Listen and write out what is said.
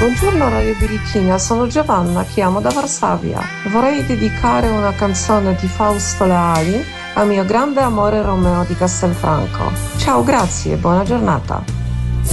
Buongiorno Radio Birichina, sono Giovanna, chiamo da Varsavia. Vorrei dedicare una canzone di Fausto Leali al mio grande amore Romeo di Castelfranco. Ciao, grazie e buona giornata.